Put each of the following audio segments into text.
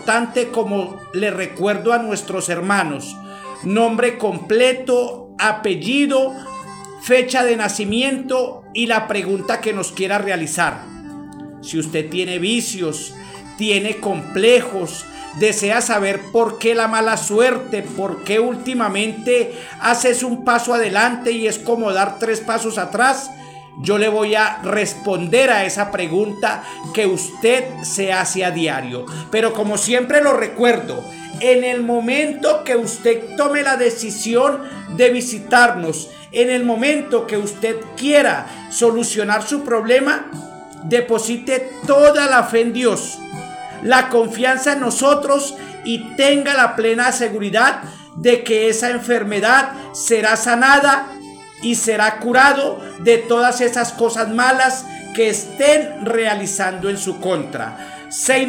importante, como le recuerdo a nuestros hermanos: nombre completo, apellido, fecha de nacimiento y la pregunta que nos quiera realizar. Si usted tiene vicios, tiene complejos, desea saber por qué la mala suerte, por qué últimamente haces un paso adelante y es como dar 3 pasos atrás, yo le voy a responder a esa pregunta que usted se hace a diario. Pero como siempre lo recuerdo, en el momento que usted tome la decisión de visitarnos, en el momento que usted quiera solucionar su problema, deposite toda la fe en Dios, la confianza en nosotros y tenga la plena seguridad de que esa enfermedad será sanada y será curado de todas esas cosas malas que estén realizando en su contra.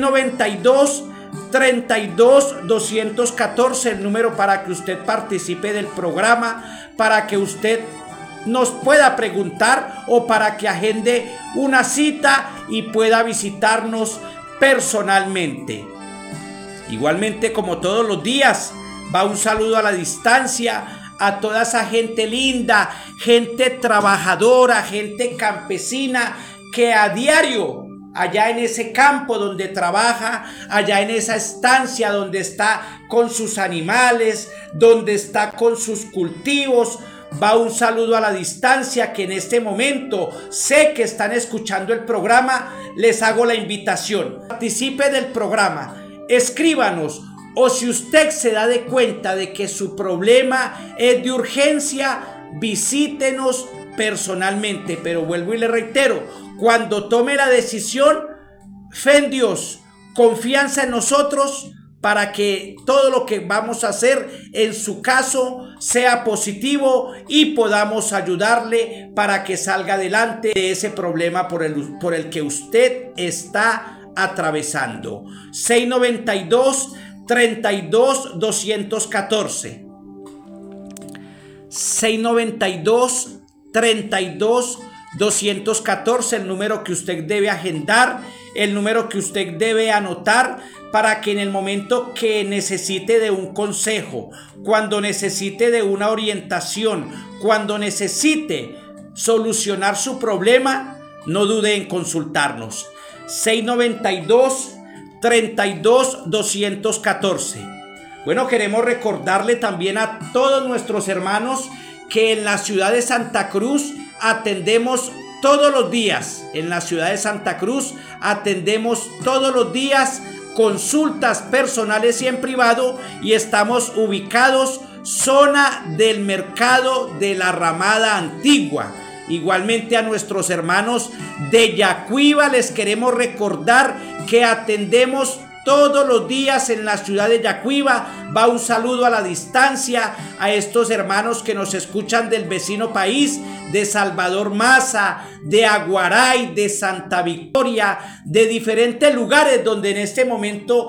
692-32-214, el número para que usted participe del programa, para que usted nos pueda preguntar o para que agende una cita y pueda visitarnos personalmente. Igualmente, como todos los días, va un saludo a la distancia a toda esa gente linda, gente trabajadora, gente campesina que a diario, allá en ese campo donde trabaja, allá en esa estancia donde está con sus animales, donde está con sus cultivos, va un saludo a la distancia que en este momento sé que están escuchando el programa. Les hago la invitación: participe del programa, escríbanos, o si usted se da de cuenta de que su problema es de urgencia, visítenos personalmente. Pero vuelvo y le reitero, cuando tome la decisión, fe en Dios, confianza en nosotros, para que todo lo que vamos a hacer en su caso sea positivo y podamos ayudarle para que salga adelante de ese problema por el que usted está atravesando. 692-32-214. 692-32-214, el número que usted debe agendar, el número que usted debe anotar, para que en el momento que necesite de un consejo, cuando necesite de una orientación, cuando necesite solucionar su problema, no dude en consultarnos. 692-32-214. Bueno, queremos recordarle también a todos nuestros hermanos que en la ciudad de Santa Cruz atendemos todos los días. En la ciudad de Santa Cruz atendemos todos los días consultas personales y en privado, y estamos ubicados zona del mercado de la Ramada Antigua. Igualmente a nuestros hermanos de Yacuiba les queremos recordar que atendemos todos los días en la ciudad de Yacuiba. Va un saludo a la distancia a estos hermanos que nos escuchan del vecino país, de Salvador Maza, de Aguaray, de Santa Victoria, de diferentes lugares donde en este momento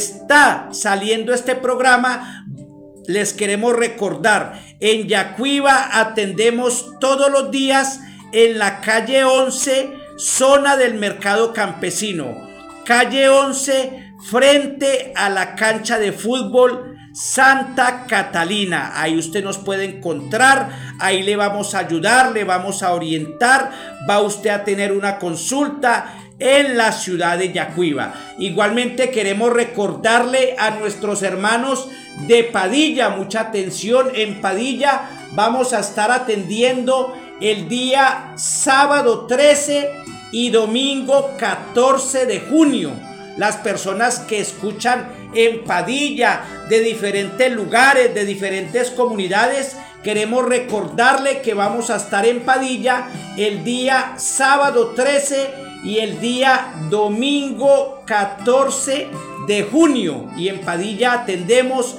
está saliendo este programa. Les queremos recordar, en Yacuiba atendemos todos los días en la calle 11, zona del mercado campesino. Calle 11, frente a la cancha de fútbol Santa Catalina. Ahí usted nos puede encontrar, ahí le vamos a ayudar, le vamos a orientar, va usted a tener una consulta en la ciudad de Yacuiba. Igualmente queremos recordarle a nuestros hermanos de Padilla, mucha atención. En Padilla vamos a estar atendiendo el día sábado 13 y domingo 14 de junio. Las personas que escuchan en Padilla, de diferentes lugares, de diferentes comunidades, queremos recordarle que vamos a estar en Padilla el día sábado 13 y el día domingo 14 de junio. Y en Padilla atendemos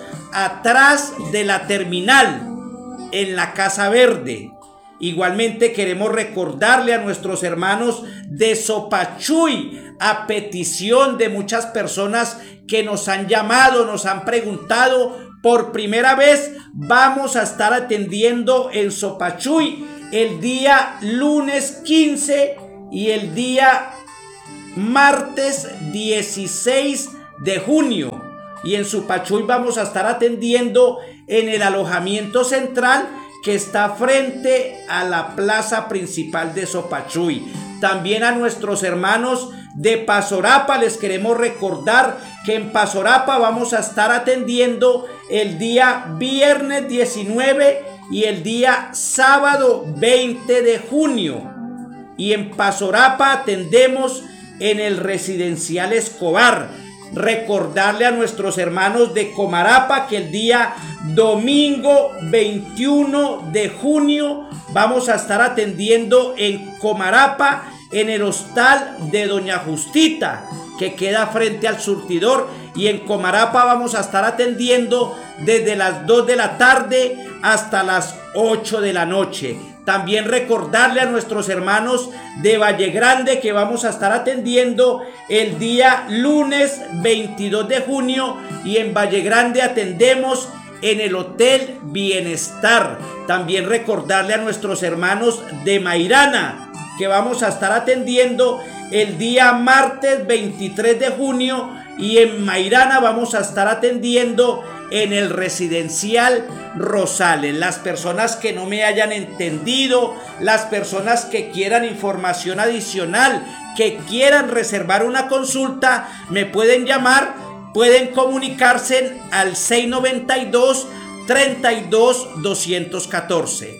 atrás de la terminal, en la Casa Verde. Igualmente queremos recordarle a nuestros hermanos de Sopachuy, a petición de muchas personas que nos han llamado, nos han preguntado. Por primera vez vamos a estar atendiendo en Sopachuy el día lunes 15 y el día martes 16 de junio. Y en Supachuy vamos a estar atendiendo en el alojamiento central que está frente a la plaza principal de Supachuy. También a nuestros hermanos de Pazorapa les queremos recordar que en Pazorapa vamos a estar atendiendo el día viernes 19 y el día sábado 20 de junio. Y en Pazorapa atendemos en el Residencial Escobar. Recordarle a nuestros hermanos de Comarapa que el día domingo 21 de junio vamos a estar atendiendo en Comarapa en el hostal de Doña Justita, que queda frente al surtidor, y en Comarapa vamos a estar atendiendo desde las 2 de la tarde hasta las 8 de la noche. También recordarle a nuestros hermanos de Valle Grande que vamos a estar atendiendo el día lunes 22 de junio y en Valle Grande atendemos en el Hotel Bienestar. También recordarle a nuestros hermanos de Mairana que vamos a estar atendiendo el día martes 23 de junio y en Mairana vamos a estar atendiendo en el Residencial Rosales. Las personas que no me hayan entendido, las personas que quieran información adicional, que quieran reservar una consulta, me pueden llamar, pueden comunicarse al 692 32 214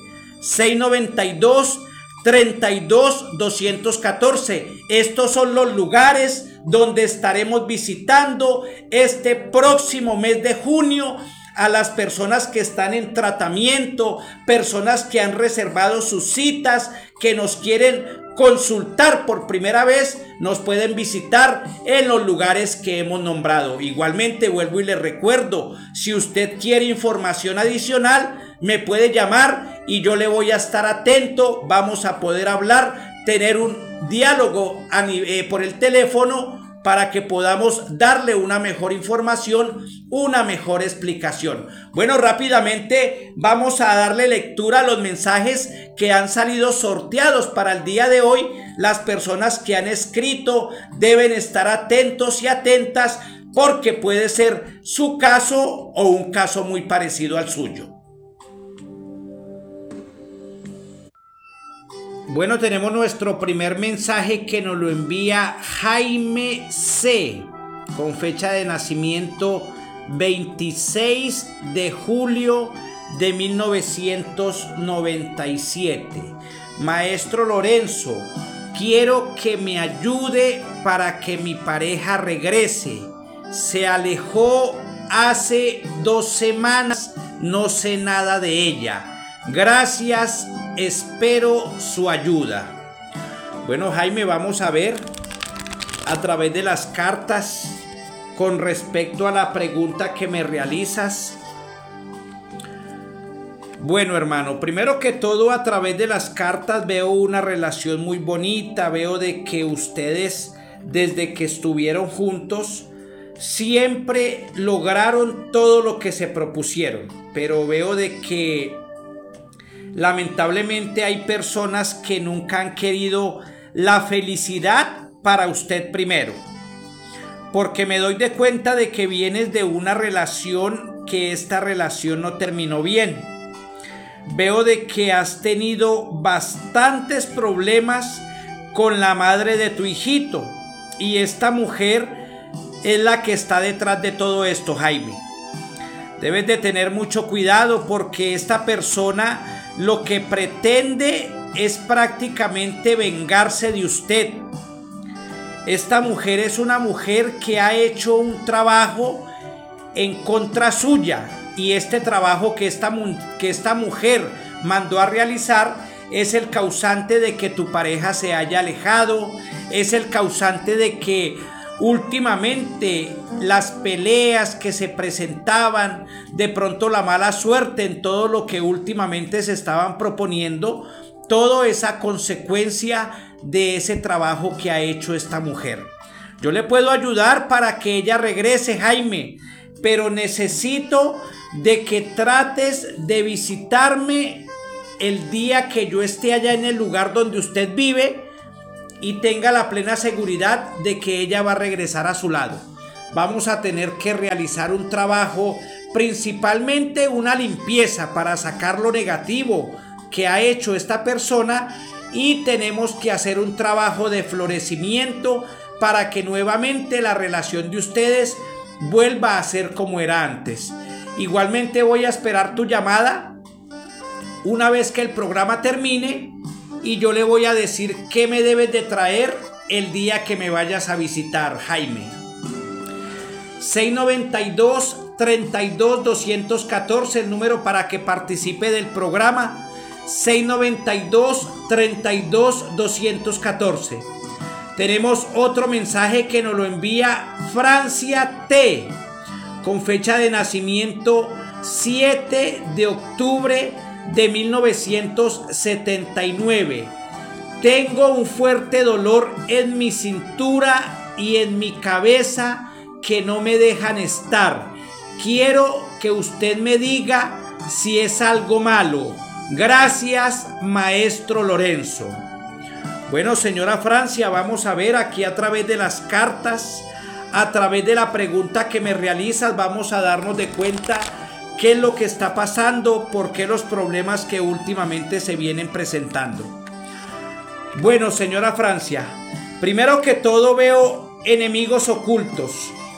692 32 214. Estos son los lugares donde estaremos visitando este próximo mes de junio a las personas que están en tratamiento, personas que han reservado sus citas, que nos quieren consultar por primera vez, nos pueden visitar en los lugares que hemos nombrado. Igualmente vuelvo y les recuerdo, si usted quiere información adicional, me puede llamar y yo le voy a estar atento. Vamos a poder hablar, tener un diálogo por el teléfono para que podamos darle una mejor información, una mejor explicación. Bueno, rápidamente vamos a darle lectura a los mensajes que han salido sorteados para el día de hoy. Las personas que han escrito deben estar atentos y atentas porque puede ser su caso o un caso muy parecido al suyo. Bueno, tenemos nuestro primer mensaje que nos lo envía Jaime C. con fecha de nacimiento 26 de julio de 1997. Maestro Lorenzo, quiero que me ayude para que mi pareja regrese. Se alejó hace 2 semanas, no sé nada de ella. Gracias, espero su ayuda. Bueno, Jaime, vamos a ver a través de las cartas con respecto a la pregunta que me realizas. Bueno, hermano, primero que todo, a través de las cartas veo una relación muy bonita. Veo de que ustedes, desde que estuvieron juntos, siempre lograron todo lo que se propusieron. Pero veo de que lamentablemente hay personas que nunca han querido la felicidad para usted primero, porque me doy de cuenta de que vienes de una relación que esta relación no terminó bien. Veo de que has tenido bastantes problemas con la madre de tu hijito y esta mujer es la que está detrás de todo esto, Jaime. Debes de tener mucho cuidado porque esta persona lo que pretende es prácticamente vengarse de usted. Esta mujer es una mujer que ha hecho un trabajo en contra suya y este trabajo que esta mujer mandó a realizar es el causante de que tu pareja se haya alejado, es el causante de que últimamente las peleas que se presentaban, de pronto la mala suerte en todo lo que últimamente se estaban proponiendo, todo esa consecuencia de ese trabajo que ha hecho esta mujer. Yo le puedo ayudar para que ella regrese, Jaime, pero necesito de que trates de visitarme el día que yo esté allá en el lugar donde usted vive y tenga la plena seguridad de que ella va a regresar a su lado. vamos a tener que realizar un trabajo, principalmente una limpieza para sacar lo negativo que ha hecho esta persona, y tenemos que hacer un trabajo de florecimiento para que nuevamente la relación de ustedes vuelva a ser como era antes. Igualmente voy a esperar tu llamada una vez que el programa termine y yo le voy a decir qué me debes de traer el día que me vayas a visitar, Jaime. 692-32-214, el número para que participe del programa. 692-32-214. Tenemos otro mensaje que nos lo envía Francia T, con fecha de nacimiento 7 de octubre de 1979. Tengo un fuerte dolor en mi cintura y en mi cabeza que no me dejan estar. Quiero que usted me diga si es algo malo. Gracias, maestro Lorenzo. Bueno, señora Francia, vamos a ver aquí a través de las cartas, a través de la pregunta que me realizas, vamos a darnos de cuenta qué es lo que está pasando, por qué los problemas que últimamente se vienen presentando. Bueno, señora Francia, primero que todo veo enemigos ocultos.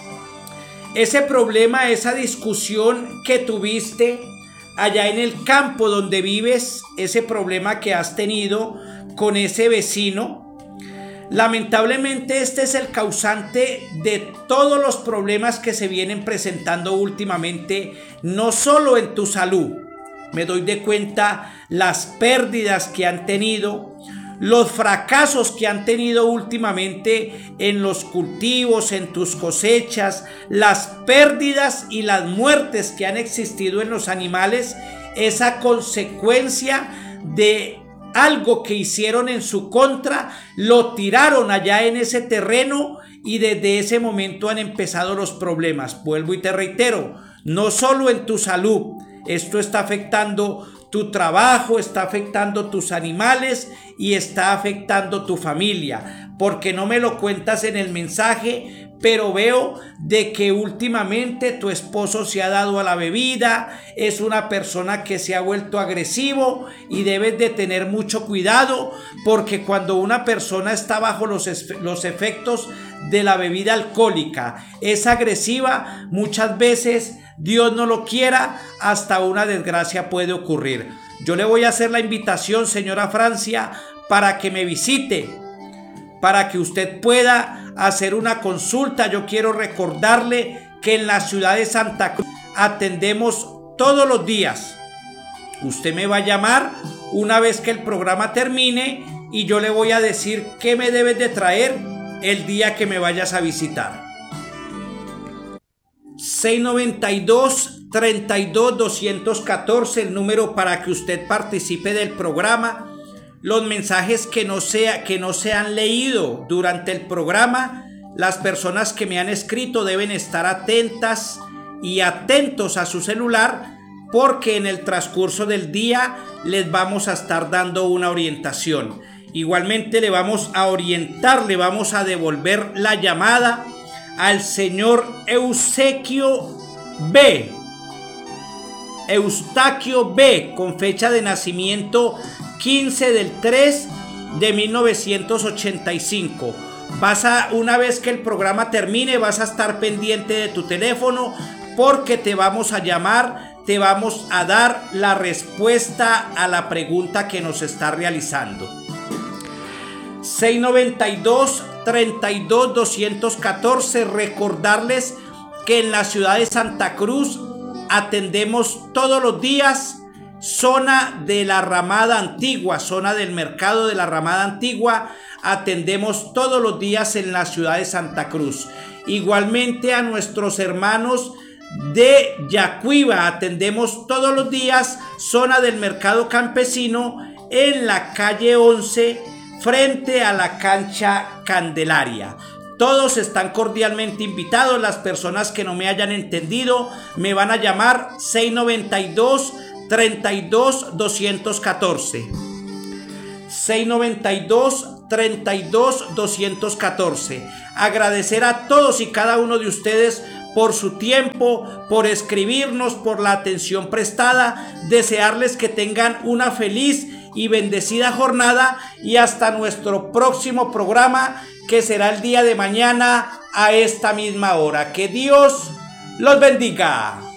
Ese problema, esa discusión que tuviste allá en el campo donde vives, ese problema que has tenido con ese vecino, lamentablemente este es el causante de todos los problemas que se vienen presentando últimamente, no solo en tu salud. Me doy de cuenta las pérdidas que han tenido, los fracasos que han tenido últimamente en los cultivos, en tus cosechas, las pérdidas y las muertes que han existido en los animales, esa consecuencia de algo que hicieron en su contra, lo tiraron allá en ese terreno y desde ese momento han empezado los problemas. Vuelvo y te reitero, no solo en tu salud, esto está afectando tu trabajo, está afectando tus animales y está afectando tu familia, porque no me lo cuentas en el mensaje, pero veo de que últimamente tu esposo se ha dado a la bebida, es una persona que se ha vuelto agresivo y debes de tener mucho cuidado, porque cuando una persona está bajo los efectos de la bebida alcohólica, es agresiva, muchas veces, Dios no lo quiera, hasta una desgracia puede ocurrir. Yo le voy a hacer la invitación, señora Francia, para que me visite, para que usted pueda hacer una consulta. Yo quiero recordarle que en la ciudad de Santa Cruz atendemos todos los días. Usted me va a llamar una vez que el programa termine y yo le voy a decir qué me debes de traer el día que me vayas a visitar. 692-32-214, el número para que usted participe del programa. Los mensajes que no se han leído durante el programa, las personas que me han escrito deben estar atentas y atentos a su celular, porque en el transcurso del día les vamos a estar dando una orientación. Igualmente le vamos a orientar, le vamos a devolver la llamada al señor Eustaquio B, con fecha de nacimiento 15 del 3 de 1985. Una vez que el programa termine, vas a estar pendiente de tu teléfono, porque te vamos a llamar, te vamos a dar la respuesta a la pregunta que nos está realizando. 692-32-214, recordarles que en la ciudad de Santa Cruz atendemos todos los días zona de la Ramada Antigua, zona del mercado de la Ramada Antigua, atendemos todos los días en la ciudad de Santa Cruz. Igualmente a nuestros hermanos de Yacuiba atendemos todos los días, zona del mercado campesino, en la calle 11, frente a la cancha Candelaria. Todos están cordialmente invitados. Las personas que no me hayan entendido me van a llamar 692-32-214. 32 214. Agradecer a todos y cada uno de ustedes por su tiempo, por escribirnos, por la atención prestada. Desearles que tengan una feliz y bendecida jornada y hasta nuestro próximo programa, que será el día de mañana a esta misma hora. Que Dios los bendiga.